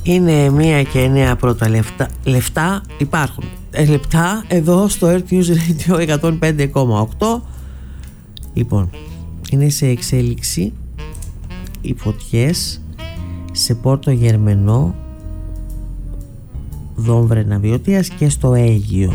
Είναι 1:09 πρώτα λεφτά. Λεφτά υπάρχουν. Λεπτά εδώ στο Earth News Radio 105,8. Λοιπόν, είναι σε εξέλιξη οι φωτιές σε Πόρτο Γερμενό, Δόμβρενα Βιωτίας και στο Αίγυο.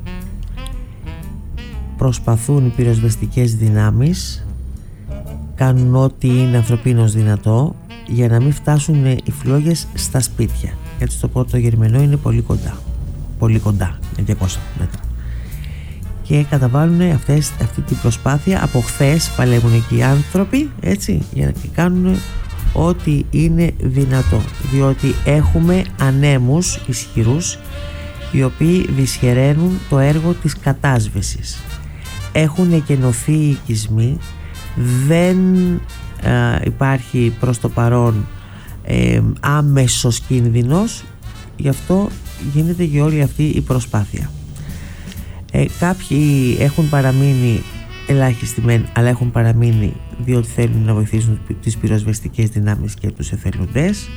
Προσπαθούν οι πυροσβεστικές δυνάμεις, κάνουν ό,τι είναι ανθρωπίνως δυνατό για να μην φτάσουν οι φλόγες στα σπίτια, γιατί στο Πόρτο Γερμενό είναι πολύ κοντά, είναι 200 μέτρα, και καταβάλουν αυτή την προσπάθεια. Από χθες παλεύουν εκεί οι άνθρωποι, έτσι, για να κάνουν ό,τι είναι δυνατό, διότι έχουμε ανέμους ισχυρούς οι οποίοι δυσχεραίνουν το έργο της κατάσβεσης. Έχουν εκενωθεί οι οικισμοί, δεν υπάρχει προς το παρόν άμεσος κίνδυνος, γι' αυτό γίνεται και όλη αυτή η προσπάθεια. Κάποιοι έχουν παραμείνει, ελάχιστοι μεν, αλλά έχουν παραμείνει διότι θέλουν να βοηθήσουν τις πυροσβεστικές δυνάμεις και τους εθελοντές,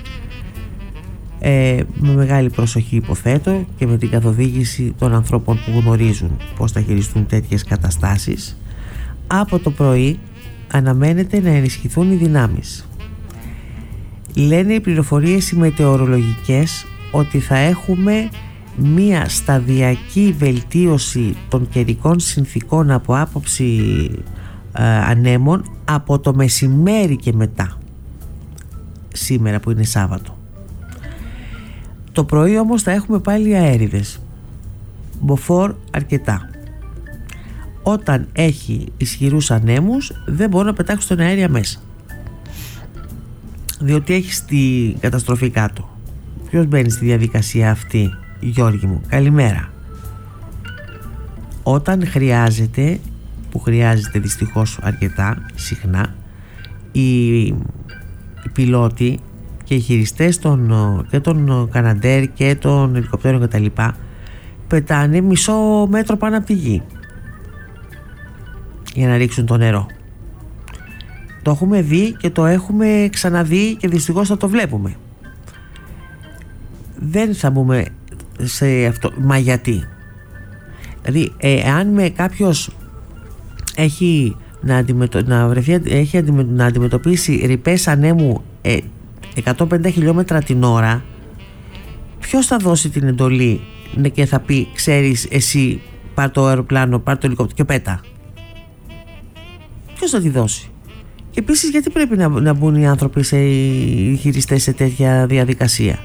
με μεγάλη προσοχή υποθέτω, και με την καθοδήγηση των ανθρώπων που γνωρίζουν πώς θα χειριστούν τέτοιες καταστάσεις. Από το πρωί αναμένεται να ενισχυθούν οι δυνάμεις. Λένε οι πληροφορίες οι μετεωρολογικές ότι θα έχουμε μία σταδιακή βελτίωση των καιρικών συνθήκων από άποψη ανέμων από το μεσημέρι και μετά, σήμερα που είναι Σάββατο. Το πρωί όμως θα έχουμε πάλι αέριδες, μποφόρ αρκετά. Όταν έχει ισχυρούς ανέμους δεν μπορούν να πετάξουν τον αέρια μέσα, διότι έχει τη καταστροφή κάτω. Ποιος μπαίνει στη διαδικασία αυτή, Γιώργη μου? Καλημέρα. Όταν χρειάζεται, που χρειάζεται δυστυχώς αρκετά συχνά, οι πιλότοι και οι χειριστές και των Καναντέρ και των ελικοπτέρων κτλ. Πετάνε μισό μέτρο πάνω από τη γη για να ρίξουν το νερό. Το έχουμε δει και το έχουμε ξαναδεί και δυστυχώς θα το βλέπουμε. Δεν θα μπούμε σε αυτό. Μα γιατί? Δηλαδή, αν κάποιος έχει να αντιμετωπίσει ρηπές ανέμου 150 χιλιόμετρα την ώρα, ποιος θα δώσει την εντολή και θα πει, ξέρεις, εσύ πάρ' το αεροπλάνο, πάρ' το ελικόπτερο και πέτα? Ποιος θα τη δώσει? Και επίσης, γιατί πρέπει να μπουν οι άνθρωποι, οι χειριστές, σε τέτοια διαδικασία?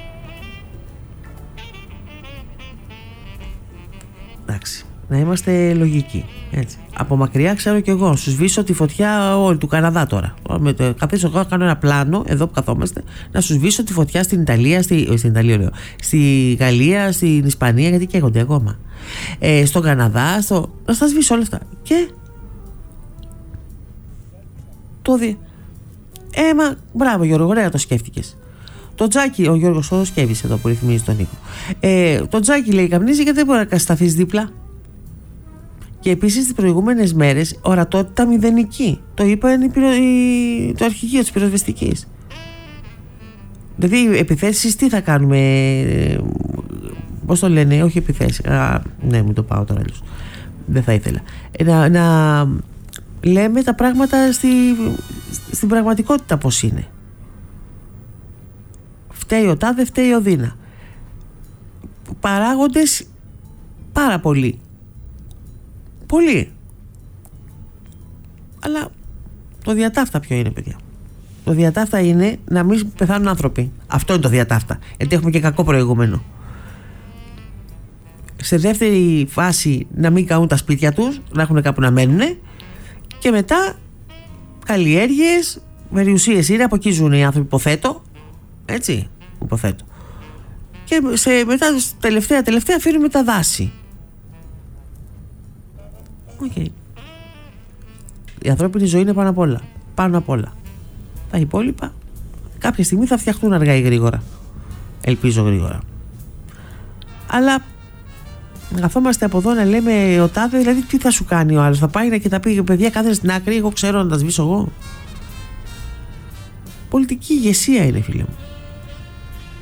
Εντάξει, να είμαστε λογικοί, έτσι. Από μακριά ξέρω κι εγώ, σου σβήσω τη φωτιά όλη του Καναδά τώρα. Καθίσω εγώ, κάνω ένα πλάνο εδώ που καθόμαστε, να σου σβήσω τη φωτιά στην Ιταλία, στη Γαλλία, στην Ισπανία, γιατί καίγονται ακόμα. Στον Καναδά, να στα σβήσω όλα αυτά. Και το δει. Μα μπράβο Γιώργο, ωραία το σκέφτηκες. Το Τζάκι, ο Γιώργος ο Σκεύης εδώ που ρυθμίζει τον ήχο. Το Τζάκι λέει καπνίζει γιατί δεν μπορεί να σταθείς δίπλα. Και επίσης τις προηγούμενες μέρες ορατότητα μηδενική. Το είπαν το αρχηγείο της πυροσβεστικής. Δηλαδή επιθέσεις τι θα κάνουμε? Πώς το λένε? Όχι επιθέσεις. Ναι, μην το πάω τώρα αλλιώς. Δεν θα ήθελα. Να λέμε τα πράγματα στην πραγματικότητα πώς είναι. Φταίει ο τάδε, φταίει ο δίνα. Παράγοντες πάρα πολλοί. Πολύ. Αλλά το διατάφτα ποιο είναι, παιδιά? Το διατάφτα είναι να μην πεθάνουν άνθρωποι. Αυτό είναι το διατάφτα. Γιατί έχουμε και κακό προηγούμενο. Σε δεύτερη φάση να μην καούν τα σπίτια τους, να έχουν κάπου να μένουν. Και μετά καλλιέργειες, περιουσίες είναι, από εκεί ζουν οι άνθρωποι, υποθέτω. Έτσι, υποθέτω. Και μετά τελευταία αφήνουμε τα δάση. Okay. Η ανθρώπινη ζωή είναι πάνω απ' όλα. Πάνω απ' όλα. Τα υπόλοιπα κάποια στιγμή θα φτιαχτούν αργά ή γρήγορα. Ελπίζω γρήγορα. Αλλά καθόμαστε από εδώ να λέμε ο τάδε, δηλαδή τι θα σου κάνει ο άλλος? Θα πάει και θα πει, παιδιά, κάθεστε στην άκρη, εγώ ξέρω να τα σβήσω εγώ. Πολιτική ηγεσία είναι, φίλε μου.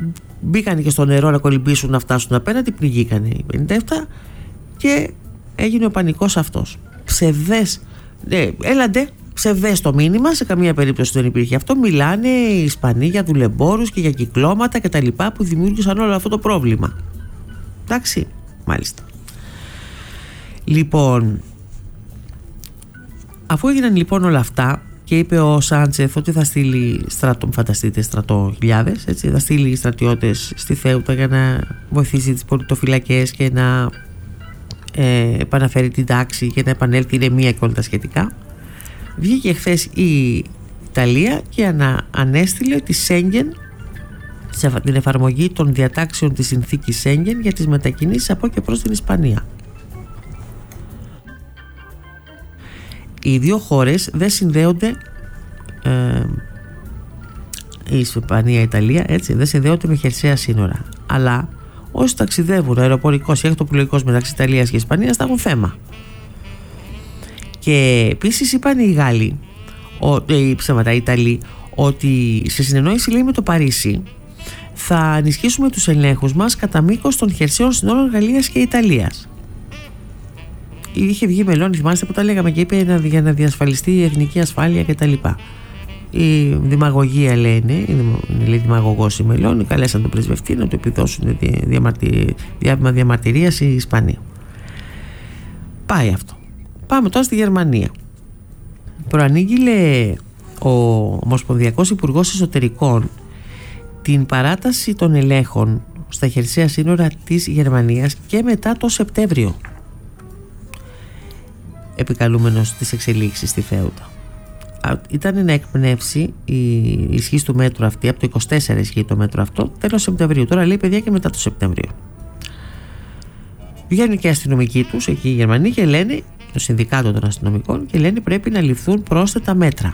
μπήκαν και στο νερό να κολυμπήσουν, να φτάσουν απέναντι, πνιγήκανε οι 57 και έγινε ο πανικός αυτός. Ψευδές το μήνυμα, σε καμία περίπτωση δεν υπήρχε αυτό. Μιλάνε οι Ισπανοί για δουλεμπόρους και για κυκλώματα και τα λοιπά που δημιούργησαν όλο αυτό το πρόβλημα. Εντάξει, μάλιστα. Λοιπόν, αφού έγιναν λοιπόν όλα αυτά και είπε ο Σάντσεθ ότι θα στείλει στρατοχιλιάδες, έτσι, θα στείλει στρατιώτες στη Θέουτα για να βοηθήσει τις πολιτοφυλακές και να επαναφέρει την τάξη και να επανέλθει η ηρεμία και όλα τα σχετικά, βγήκε χθες η Ιταλία και ανέστειλε τη Σέγγεν, την εφαρμογή των διατάξεων της συνθήκης Σέγγεν για τις μετακινήσεις από και προς την Ισπανία. Οι δύο χώρες δεν συνδέονται, η Ισπανία, η Ιταλία, έτσι, δεν συνδέονται με χερσαία σύνορα, αλλά όσοι ταξιδεύουν αεροπορικός ή ακτοπλοϊκός μεταξύ Ιταλίας και Ισπανίας θα έχουν θέμα. Και επίσης είπαν οι Γάλλοι, οι Ιταλοί, ότι σε συνεννόηση, λέει, με το Παρίσι θα ενισχύσουμε τους ελέγχους μας κατά μήκος των χερσαίων συνόρων Γαλλίας και Ιταλίας. Είχε βγει Μελώνη, θυμάστε που τα λέγαμε, και είπε για να διασφαλιστεί η εθνική ασφάλεια κτλ. Η δημαγωγία, λένε, είναι δημαγωγός η Μελώνη, καλέσαν τον πρεσβευτή να του επιδώσουν διάβημα διαμαρτυρίας οι Ισπανοί. Πάει αυτό. Πάμε τώρα στη Γερμανία. Προανήγγειλε ο Ομοσπονδιακός Υπουργός Εσωτερικών την παράταση των ελέγχων στα χερσαία σύνορα της Γερμανίας και μετά το Σεπτέμβριο, επικαλούμενος τις εξελίξεις στη Θέουτα. Ήταν να εκπνεύσει η ισχύ του μέτρου αυτή, από το 24 ισχύει το μέτρο αυτό, τέλος Σεπτεμβρίου. Τώρα λέει, παιδιά, και μετά το Σεπτέμβριο. Βγαίνουν και οι αστυνομικοί τους εκεί οι Γερμανοί και λένε, το Συνδικάτο των Αστυνομικών, και λένε πρέπει να ληφθούν πρόσθετα μέτρα.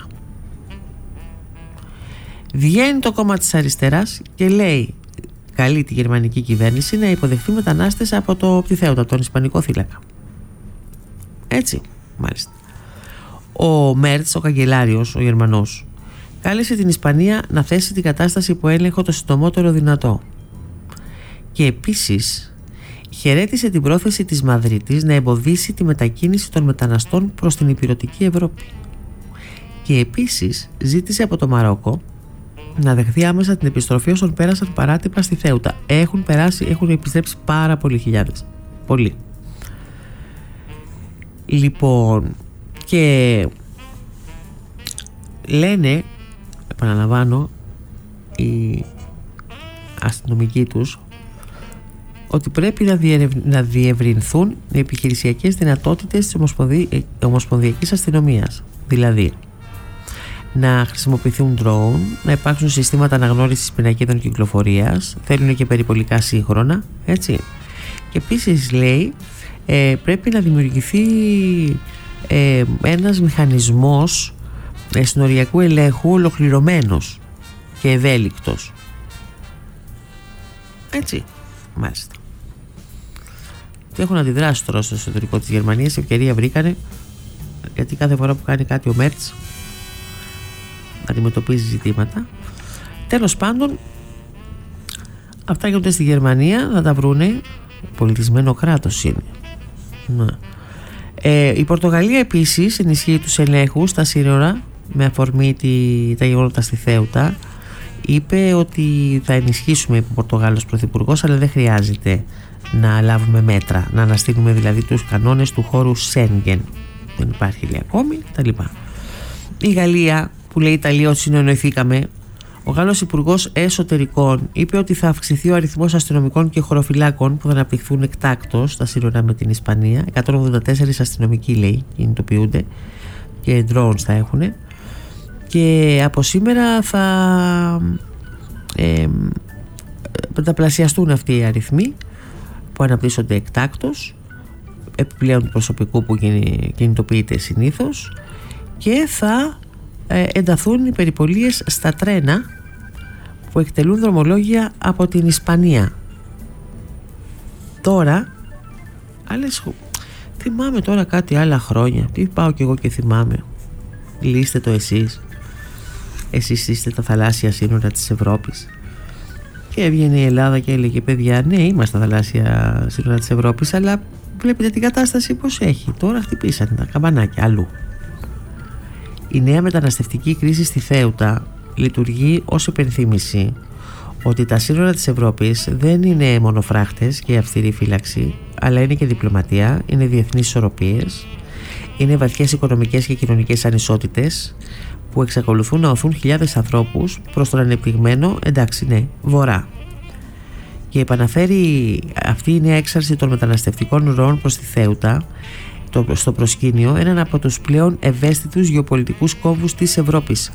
Βγαίνει το κόμμα της αριστεράς και λέει, καλεί τη γερμανική κυβέρνηση να υποδεχθεί μετανάστες από τη Θέουτα, από τον Ισπανικό θύλακα. Έτσι, μάλιστα. Ο Μέρτς, ο καγκελάριος, ο Γερμανός, κάλεσε την Ισπανία να θέσει την κατάσταση υπό έλεγχο το συντομότερο δυνατό. Και επίσης χαιρέτησε την πρόθεση της Μαδρίτης να εμποδίσει τη μετακίνηση των μεταναστών προς την ηπειρωτική Ευρώπη. Και επίσης ζήτησε από το Μαρόκο να δεχθεί άμεσα την επιστροφή όσων πέρασαν παράτυπα στη Θέουτα. Έχουν επιστρέψει πάρα πολλοί χιλιάδες. Πολλοί. Λοιπόν, και λένε, επαναλαμβάνω, οι αστυνομικοί τους, ότι πρέπει να διευρυνθούν οι επιχειρησιακές δυνατότητες της ομοσπονδιακής αστυνομίας. Δηλαδή, να χρησιμοποιηθούν drone, να υπάρξουν συστήματα αναγνώρισης πινακίδων κυκλοφορίας, θέλουν και περιπολικά σύγχρονα, έτσι. Και επίσης, λέει, πρέπει να δημιουργηθεί ένας μηχανισμός συνοριακού ελέγχου ολοκληρωμένος και ευέλικτος. Έτσι, μάλιστα. Και έχουν αντιδράσει τώρα στο εσωτερικό της Γερμανίας. Ευκαιρία βρήκανε, γιατί κάθε φορά που κάνει κάτι ο Μέρτς αντιμετωπίζει ζητήματα. Τέλος πάντων, αυτά γίνονται στη Γερμανία, θα τα βρούνε. Πολιτισμένο κράτος είναι. Ναι. Η Πορτογαλία επίσης ενισχύει τους ελέγχους στα σύνορα με αφορμή τα γεγονότα στη Θέουτα. Είπε ότι θα ενισχύσουμε, είπε ο Πορτογάλος Πρωθυπουργός, αλλά δεν χρειάζεται να λάβουμε μέτρα, να αναστείλουμε δηλαδή τους κανόνες του χώρου Σέγγεν. Δεν υπάρχει, λέει, ακόμη κτλ. Η Γαλλία, που λέει η Ιταλία ότι συνεννοηθήκαμε, ο Γάλλος Υπουργός Εσωτερικών είπε ότι θα αυξηθεί ο αριθμός αστυνομικών και χωροφυλάκων που θα αναπτυχθούν εκτάκτως στα σύνορα με την Ισπανία. 184 αστυνομικοί, λέει, κινητοποιούνται και drones θα έχουν. Και από σήμερα θα πενταπλασιαστούν αυτοί οι αριθμοί που αναπτύσσονται εκτάκτως, επιπλέον προσωπικού που κινητοποιείται συνήθως, και θα ενταθούν οι περιπολίες στα τρένα που εκτελούν δρομολόγια από την Ισπανία. Τώρα, θυμάμαι τώρα κάτι άλλα χρόνια, τι πάω κι εγώ και θυμάμαι. Λύστε το εσείς. Εσείς είστε τα θαλάσσια σύνορα της Ευρώπης Και έβγαινε η Ελλάδα και έλεγε: παιδιά, ναι, είμαστε θαλάσσια σύνορα της Ευρώπης, αλλά βλέπετε την κατάσταση πως έχει. Τώρα χτυπήσανε τα καμπανάκια αλλού. Η νέα μεταναστευτική κρίση στη Θέουτα λειτουργεί ως υπενθύμηση ότι τα σύνορα της Ευρώπης δεν είναι μόνο φράχτες και αυστηρή φύλαξη, αλλά είναι και διπλωματία, είναι διεθνείς ισορροπίες, είναι βαθιές οικονομικές και κοινωνικές ανισότητες που εξακολουθούν να οθούν χιλιάδες ανθρώπους προς τον ανεπτυγμένο, εντάξει ναι, βορρά. Και επαναφέρει αυτή η νέα έξαρση των μεταναστευτικών ροών προς τη Θέουτα στο προσκήνιο έναν από τους πλέον ευαίσθητους γεωπολιτικούς κόμβους της Ευρώπης.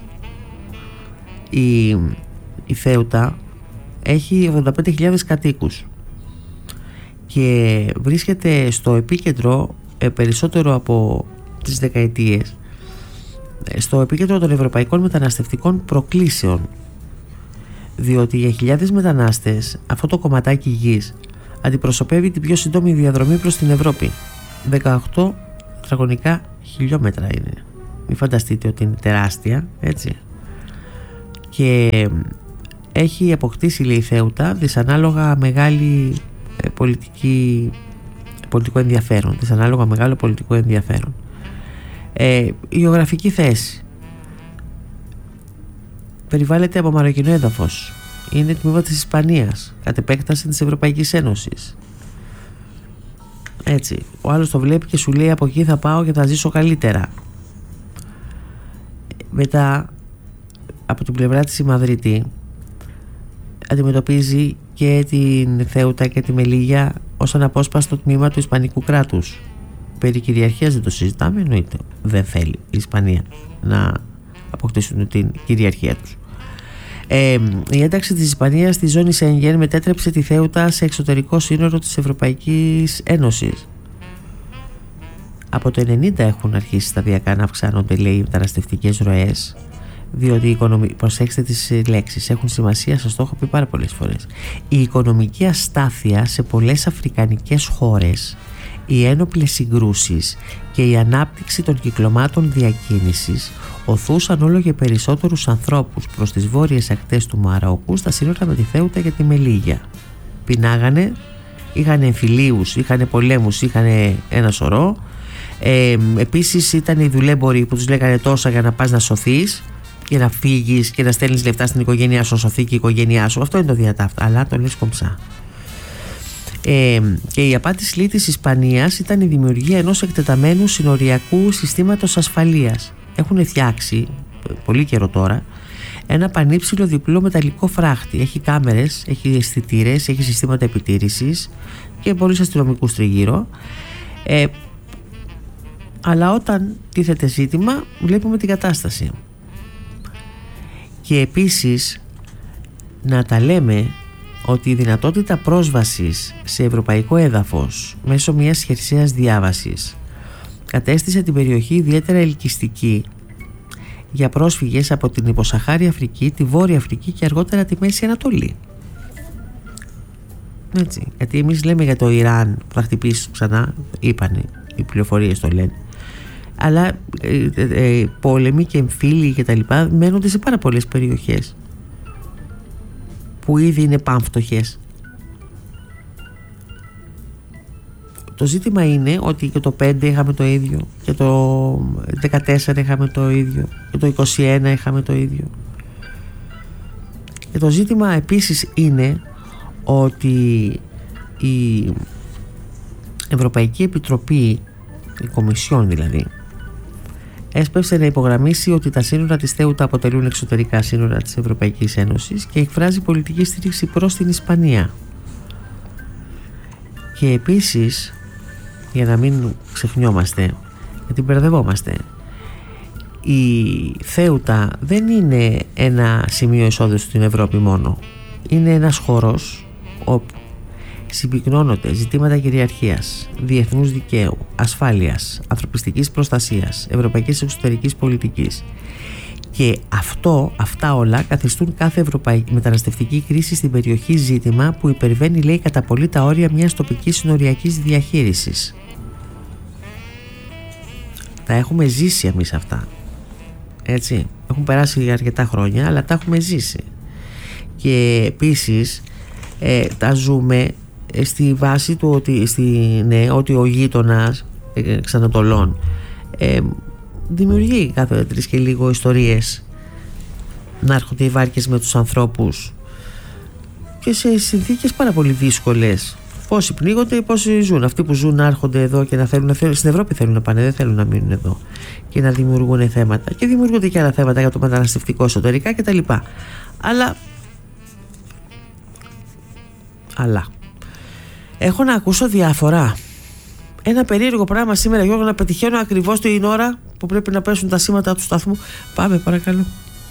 Η Θέουτα έχει 85.000 κατοίκους και βρίσκεται στο επίκεντρο περισσότερο από τις δεκαετίες στο επίκεντρο των ευρωπαϊκών μεταναστευτικών προκλήσεων, διότι για χιλιάδες μετανάστες αυτό το κομματάκι γης αντιπροσωπεύει την πιο σύντομη διαδρομή προς την Ευρώπη. 18 τετραγωνικά χιλιόμετρα είναι. Μην φανταστείτε ότι είναι τεράστια, έτσι. Και έχει αποκτήσει, λέει, η Θέουτα δυσανάλογα μεγάλη πολιτικό ενδιαφέρον. Δυσανάλογα μεγάλο πολιτικό ενδιαφέρον. Η γεωγραφική θέση περιβάλλεται από μαροκινό έδαφος. Είναι τμήμα της Ισπανίας, κατ' επέκταση της Ευρωπαϊκής Ένωσης. Έτσι, ο άλλος το βλέπει και σου λέει: από εκεί θα πάω και θα ζήσω καλύτερα. Μετά, από την πλευρά της η Μαδρίτη αντιμετωπίζει και την Θέουτα και τη Μελίγια ως αναπόσπαστο τμήμα του Ισπανικού κράτους. Περί κυριαρχίας δεν το συζητάμε, εννοείται. Δεν θέλει η Ισπανία να αποκτήσουν την κυριαρχία τους. Η ένταξη της Ισπανίας στη ζώνη Σέγγεν μετέτρεψε τη Θέουτα σε εξωτερικό σύνορο της Ευρωπαϊκής Ένωσης. Από το 1990 έχουν αρχίσει σταδιακά να αυξάνονται, λέει, οι μεταναστευτικές ροές, διότι προσέξτε τις λέξεις, έχουν σημασία, σας το έχω πει πάρα πολλές φορές. Η οικονομική αστάθεια σε πολλές αφρικανικές χώρες, οι ένοπλες συγκρούσεις και η ανάπτυξη των κυκλωμάτων διακίνησης οθούσαν όλο και περισσότερους ανθρώπους προς τις βόρειες ακτές του Μαρόκου στα σύνορα με τη Θέουτα και τη Μελίγια. Πεινάγανε, είχαν εμφυλίους, είχαν πολέμους, είχαν ένα σωρό. Επίσης ήταν οι δουλέμποροι που τους λέγανε τόσα για να πας να σωθείς και να φύγεις και να στέλνεις λεφτά στην οικογένειά σου, να σωθεί και η οικογένειά σου. Αυτό είναι το διατάφτα, αλλά το λες κομψά. Και η απάτη σλή της Ισπανίας ήταν η δημιουργία ενός εκτεταμένου συνοριακού συστήματος ασφαλείας. Έχουν φτιάξει πολύ καιρό τώρα ένα πανύψηλο διπλό μεταλλικό φράχτη. Έχει κάμερες, έχει αισθητήρες, έχει συστήματα επιτήρησης και πολλούς αστυνομικούς τριγύρω. Αλλά όταν τίθεται ζήτημα βλέπουμε την κατάσταση. Και επίσης να τα λέμε ότι η δυνατότητα πρόσβασης σε ευρωπαϊκό έδαφος μέσω μιας χερσαίας διάβασης κατέστησε την περιοχή ιδιαίτερα ελκυστική για πρόσφυγες από την υποσαχάρη Αφρική, τη Βόρεια Αφρική και αργότερα τη Μέση Ανατολή. Έτσι, γιατί εμείς λέμε για το Ιράν που θα χτυπήσει ξανά, είπανε, οι πληροφορίες το λένε, αλλά πόλεμοι και εμφύλοι και τα λοιπά μένονται σε πάρα πολλές περιοχές που ήδη είναι πανφτωχές. Το ζήτημα είναι ότι και το 5 είχαμε το ίδιο, και το 14 είχαμε το ίδιο, και το 21 είχαμε το ίδιο. Και το ζήτημα επίσης είναι ότι η Ευρωπαϊκή Επιτροπή, η Κομισιόν δηλαδή, έσπευσε να υπογραμμίσει ότι τα σύνορα της Θέουτα αποτελούν εξωτερικά σύνορα της Ευρωπαϊκής Ένωσης και εκφράζει πολιτική στήριξη προς την Ισπανία. Και επίσης, για να μην ξεχνιόμαστε, γιατί μπερδευόμαστε, η Θέουτα δεν είναι ένα σημείο εισόδου στην Ευρώπη μόνο. Είναι ένας χώρος όπου συμπυκνώνονται ζητήματα κυριαρχίας, διεθνούς δικαίου, ασφάλειας, ανθρωπιστικής προστασίας, ευρωπαϊκής εξωτερικής πολιτικής. Και αυτά όλα καθιστούν κάθε μεταναστευτική κρίση στην περιοχή ζήτημα που υπερβαίνει, λέει, κατά πολύ τα όρια μιας τοπικής συνοριακής διαχείρισης. Τα έχουμε ζήσει εμείς αυτά. Έτσι, έχουν περάσει αρκετά χρόνια, αλλά τα έχουμε ζήσει. Και επίσης τα ζούμε στη βάση του ότι ο γείτονας Ξανατολών δημιουργεί κάθε τρεις και λίγο ιστορίες, να έρχονται οι βάρκες με τους ανθρώπους και σε συνθήκες πάρα πολύ δύσκολες. Πόσοι πνίγονται, πόσοι ζουν. Αυτοί που ζουν να έρχονται εδώ και να θέλουν στην Ευρώπη θέλουν να πάνε, δεν θέλουν να μείνουν εδώ και να δημιουργούν θέματα. Και δημιουργούνται και άλλα θέματα για το μεταναστευτικό εσωτερικά κτλ. Αλλά έχω να ακούσω διαφορά. Ένα περίεργο πράγμα σήμερα, Γιώργο, να πετυχαίνω ακριβώς την ώρα που πρέπει να πέσουν τα σήματα του σταθμού. Πάμε παρακαλώ.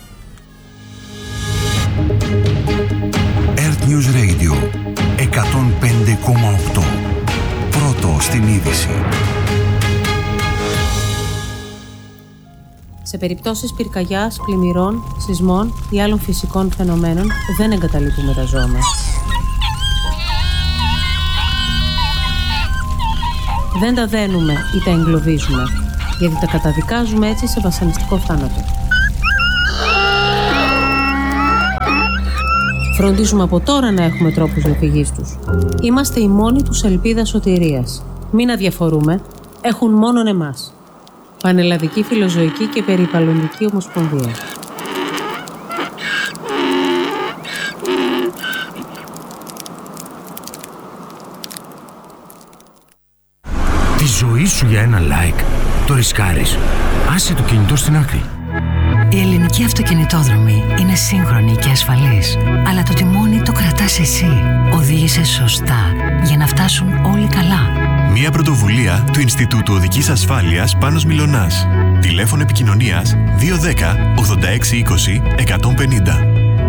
Earth News Radio 105,8. Πρώτο στην είδηση. Σε περιπτώσεις πυρκαγιάς, πλημμυρών, σεισμών ή άλλων φυσικών φαινομένων δεν εγκαταλείπουμε τα ζώα μας. Δεν τα δένουμε ή τα εγκλωβίζουμε, γιατί τα καταδικάζουμε έτσι σε βασανιστικό θάνατο. Φροντίζουμε από τώρα να έχουμε τρόπους διαφυγής τους. Είμαστε η μόνη τους ελπίδα σωτηρίας. Μην αδιαφορούμε, έχουν μόνον εμάς. Πανελλαδική Φιλοζωική και Περιβαλλοντική Ομοσπονδία. Τη ζωή σου για ένα like το ρισκάρεις. Άσε το κινητό στην άκρη. Η ελληνική αυτοκινητόδρομη είναι σύγχρονη και ασφαλής, αλλά το τιμόνι το κρατάς εσύ. Οδήγησε σωστά για να φτάσουν όλοι καλά. Μια πρωτοβουλία του Ινστιτούτου Οδικής Ασφάλειας Πάνος Μιλωνάς. Τηλέφωνο επικοινωνίας 210 86 20 150.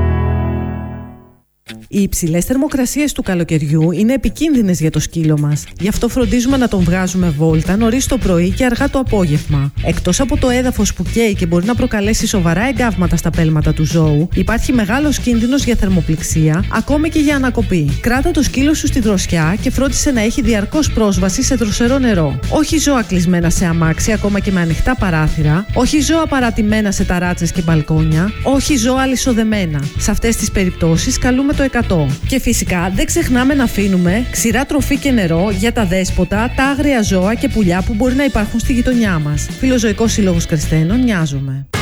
Οι υψηλές θερμοκρασίες του καλοκαιριού είναι επικίνδυνες για το σκύλο μας. Γι' αυτό φροντίζουμε να τον βγάζουμε βόλτα νωρίς το πρωί και αργά το απόγευμα. Εκτός από το έδαφος που καίει και μπορεί να προκαλέσει σοβαρά εγκάβματα στα πέλματα του ζώου, υπάρχει μεγάλος κίνδυνος για θερμοπληξία, ακόμη και για ανακοπή. Κράτα το σκύλο σου στη δροσιά και φρόντισε να έχει διαρκώς πρόσβαση σε δροσερό νερό. Όχι ζώα κλεισμένα σε αμάξι, ακόμα και με ανοιχτά παράθυρα. Όχι ζώα παρατημένα σε ταράτσες και μπαλκόνια. Όχι ζώα αλυσοδεμένα. Σε αυτές τις περιπτώσεις καλούμε το 100. Και φυσικά δεν ξεχνάμε να αφήνουμε ξηρά τροφή και νερό για τα δέσποτα, τα άγρια ζώα και πουλιά που μπορεί να υπάρχουν στη γειτονιά μας. Φιλοζωικός Σύλλογος Κρεσθένων, Νοιάζομαι.